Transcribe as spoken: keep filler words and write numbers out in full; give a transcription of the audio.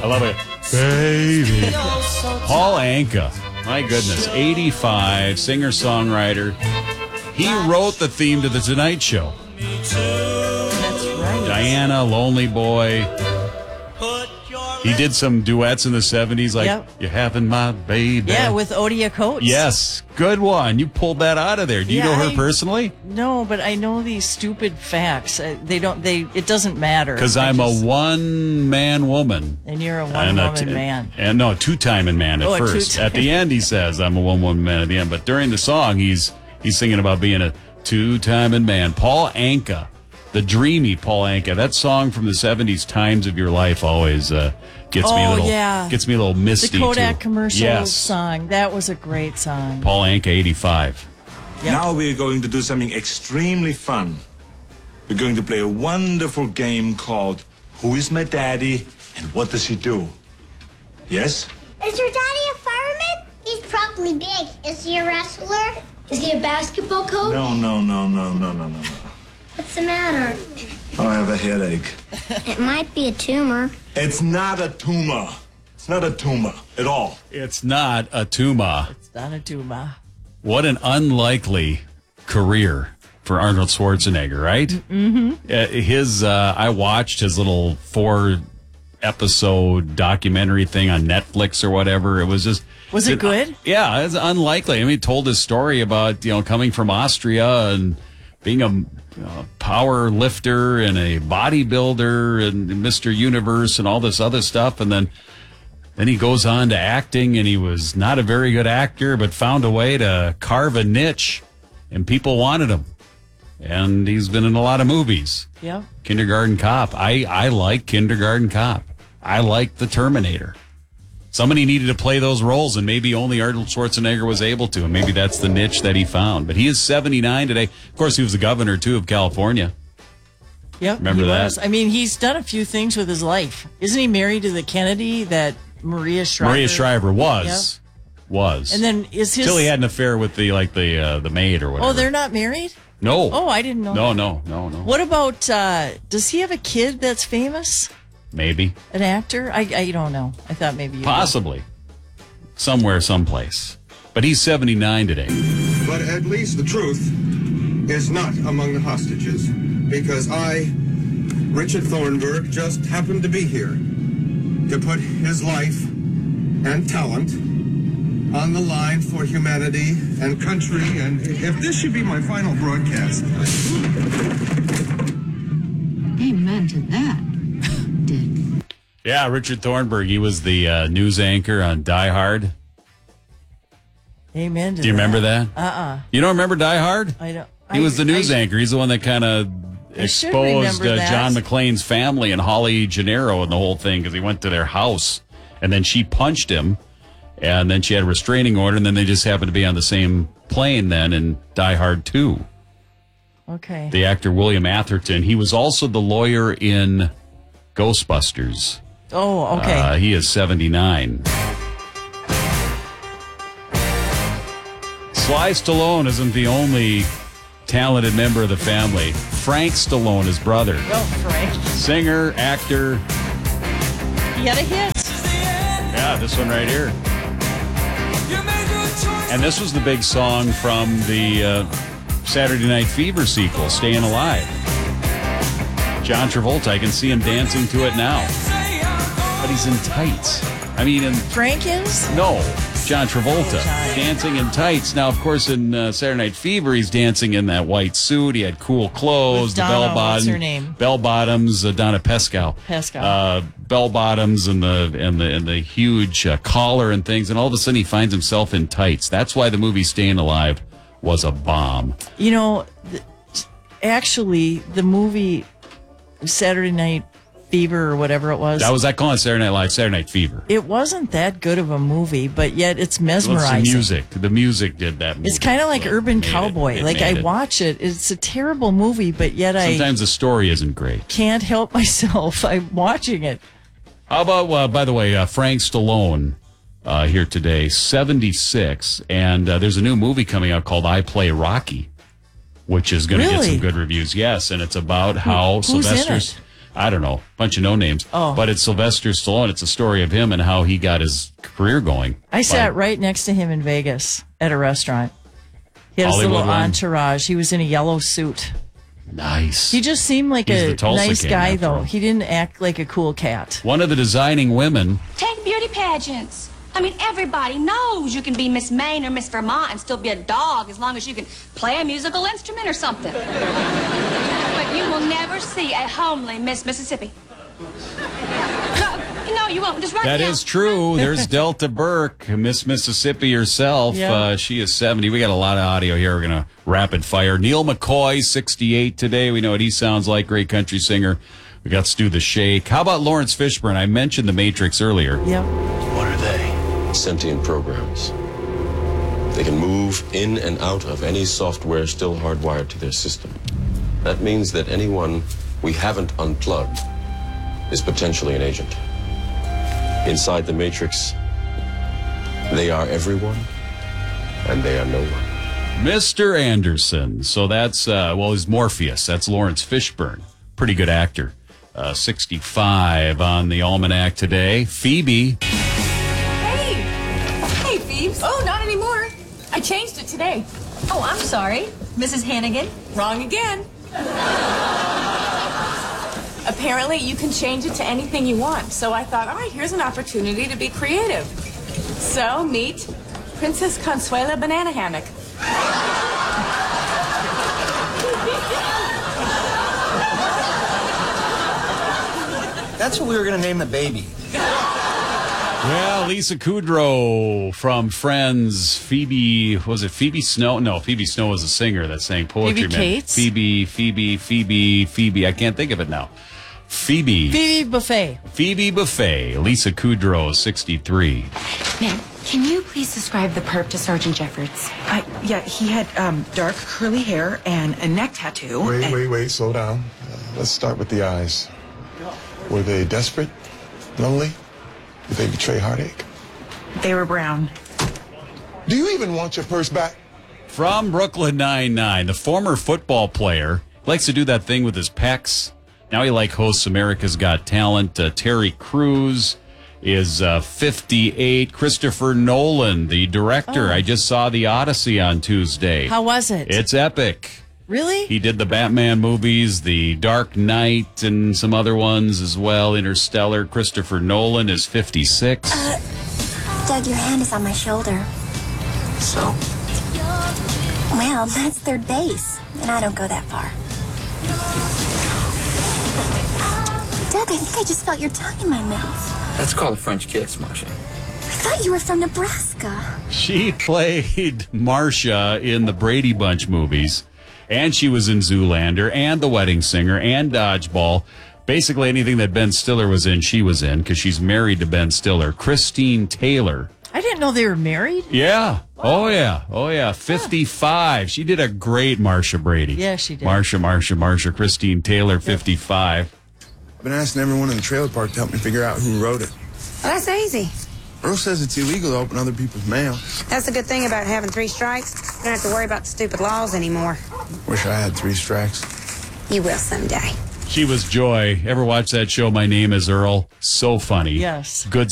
I love it. Baby. Paul Anka. My goodness. eighty-five, singer-songwriter. He wrote the theme to The Tonight Show. That's right. Diana, Lonely Boy. He did some duets in the seventies, like Yep. You Having My Baby. Yeah, with Odia Coates. Yes, good one. You pulled that out of there. Do you Yeah, know her I- personally? No, but I know these stupid facts. Uh, They don't. They. It doesn't matter. Because I I'm just- a one-man woman. And you're a And one-woman t- man. And no, two-timing man at Oh, a first. two-time- At the end, he says, I'm a one-woman man at the end. But during the song, he's he's singing about being a two-timing man. Paul Anka, the dreamy Paul Anka. That song from the seventies, Times of Your Life, always uh, gets me a Oh, little yeah. gets me a little misty, The Kodak too. commercial Yes. song. That was a great song. Paul Anka, eighty-five. Yep. Now we're going to do something extremely fun. We're going to play a wonderful game called Who is My Daddy and What Does He Do? Yes? Is your daddy a fireman? He's probably big. Is he a wrestler? Is he a basketball coach? No, no, no, no, no, no, no, no. What's the matter? I have a headache. It might be a tumor. It's not a tumor. It's not a tumor at all. It's not a Tuma. It's not a tuba. What an unlikely career for Arnold Schwarzenegger, right? Mm-hmm. Uh, his, uh, I watched his little four episode documentary thing on Netflix or whatever. It was just. Was it good? Yeah, it's unlikely. I mean, he told his story about, you know, coming from Austria and being a uh, power lifter and a bodybuilder and Mister Universe and all this other stuff. And then, then he goes on to acting, and he was not a very good actor, but found a way to carve a niche, and people wanted him. And he's been in a lot of movies. Yep. Kindergarten Cop. I, I like Kindergarten Cop. I like The Terminator. Somebody needed to play those roles, and maybe only Arnold Schwarzenegger was able to, and maybe that's the niche that he found. But he is seventy-nine today. Of course, he was the governor, too, of California. Yep. Remember he that? was. I mean, he's done a few things with his life. Isn't he married to the Kennedy that Maria Shriver? Maria Shriver was. Was. And then is his... Till he had an affair with the, like, the uh, the maid or whatever. Oh, they're not married? No. Oh, I didn't know. No, no, no, no. What about, uh, does he have a kid that's famous? Maybe. An actor? I, I don't know. I thought maybe you Possibly. Somewhere, someplace. But he's seventy-nine today. But at least the truth is not among the hostages, because I, Richard Thornburg, just happened to be here to put his life and talent on the line for humanity and country. And if this should be my final broadcast, Amen to that, Dick. Yeah, Richard Thornburg. He was the uh, news anchor on Die Hard. Amen to Do you remember that? Uh-uh. You don't remember Die Hard? I don't. He was the news I, anchor. He's the one that kind of I should exposed remember uh, that. John McClane's family and Holly Gennaro and the whole thing because he went to their house and then she punched him and then she had a restraining order and then they just happened to be on the same plane then in Die Hard two. Okay. The actor William Atherton. He was also the lawyer in Ghostbusters. Oh, okay. Uh, he is seventy-nine. Sly Stallone isn't the only talented member of the family. Frank Stallone, his brother. oh, Frank. Singer, actor. He had a hit. Yeah, this one right here. And this was the big song from the uh, Saturday Night Fever sequel, Staying Alive. John Travolta, I can see him dancing to it now. But he's in tights. I mean, in... Frank is? No, John Travolta. Oh, John. Dancing in tights. Now, of course, in uh, Saturday Night Fever, he's dancing in that white suit. He had cool clothes. With the Donna, bell what's bottom, her name? Bell bottoms. Uh, Donna Pescow. Pescow. Uh, bell bottoms and the and the and the huge uh, collar and things. And all of a sudden, he finds himself in tights. That's why the movie Staying Alive was a bomb. You know, th- actually, the movie Saturday Night Fever or whatever it was. That was I call it Saturday Night Live, Saturday Night Fever. It wasn't that good of a movie, but yet it's Well, it's mesmerizing. the music. The music did that movie. It's kind of like It Urban made it. Cowboy. It like made I it. watch it. It's a terrible movie, but yet Sometimes the story isn't great. I can't help myself. I'm watching it. How about, uh, by the way, uh, Frank Stallone uh, here today, seventy-six, and uh, there's a new movie coming out called I Play Rocky, which is going to get Really? some good reviews. Yes, and it's about how who's in Sylvester it? I don't know, bunch of no names. Oh. But it's Sylvester Stallone. It's a story of him and how he got his career going. I sat By- right next to him in Vegas at a restaurant. He had his Hollywood little one? entourage. He was in a yellow suit. Nice. He just seemed like He's a the Tulsa nice King, guy, after though. all. He didn't act like a cool cat. One of the designing women. Take beauty pageants. I mean, everybody knows you can be Miss Maine or Miss Vermont and still be a dog as long as you can play a musical instrument or something. But you will never see a homely Miss Mississippi. No, no, you won't. Just right That now. is true. There's Delta Burke, Miss Mississippi herself. Yeah. Uh, she is seventy. We got a lot of audio here. We're going to rapid fire. Neil McCoy, sixty-eight today. We know what he sounds like. Great country singer. We got Stu the Shake. How about Lawrence Fishburne? I mentioned The Matrix earlier. Yep. What are they? Sentient programs. They can move in and out of any software still hardwired to their system. That means that anyone we haven't unplugged is potentially an agent. Inside the Matrix, they are everyone, and they are no one. Mister Anderson. So that's, uh, well, he's Morpheus. That's Lawrence Fishburne. Pretty good actor. Uh, sixty-five on the almanac today. Phoebe. Hey! Hey, Phoebes. Oh, not anymore. I changed it today. Oh, I'm sorry. Missus Hannigan? Wrong again. Apparently, you can change it to anything you want. So I thought, all right, here's an opportunity to be creative. So, meet Princess Consuela Banana Hammock. That's what we were going to name the baby. Well, Lisa Kudrow from Friends. Phoebe, was it Phoebe Snow? No, Phoebe Snow was a singer that sang poetry. Phoebe man. Cates? Phoebe, Phoebe, Phoebe, Phoebe. I can't think of it now. Phoebe. Phoebe Buffet. Phoebe Buffet. Lisa Kudrow, sixty-three. Ma'am, can you please describe the perp to Sergeant Jeffords? I, yeah, he had um, dark curly hair and a neck tattoo. Wait, and- wait, wait, slow down. Uh, let's start with the eyes. Were they desperate? Lonely? Did they betray heartache? They were brown. Do you even want your purse back? From Brooklyn Nine-Nine, the former football player likes to do that thing with his pecs. Now he like hosts America's Got Talent. Uh, Terry Crews is uh, fifty-eight. Christopher Nolan, the director. Oh. I just saw The Odyssey on Tuesday. How was it? It's epic. Really? He did the Batman movies, The Dark Knight, and some other ones as well. Interstellar. Christopher Nolan is fifty-six. Uh, Doug, your hand is on my shoulder. So? Well, that's third base, and I don't go that far. Doug, I think I just felt your tongue in my mouth. That's called a French kiss, Marcia. I thought you were from Nebraska. She played Marcia in the Brady Bunch movies, and she was in Zoolander, and The Wedding Singer, and Dodgeball. Basically anything that Ben Stiller was in, she was in, because she's married to Ben Stiller. Christine Taylor. I didn't know they were married. Yeah. Oh, yeah. Oh, yeah. fifty-five. She did a great Marcia Brady. Yeah, she did. Marcia, Marcia, Marcia. Christine Taylor, fifty-five. I've been asking everyone in the trailer park to help me figure out who wrote it. Well, that's easy. Earl says it's illegal to open other people's mail. That's the good thing about having three strikes. You don't have to worry about the stupid laws anymore. Wish I had three strikes. You will someday. She was Joy. Ever watch that show, My Name is Earl? So funny. Yes. Good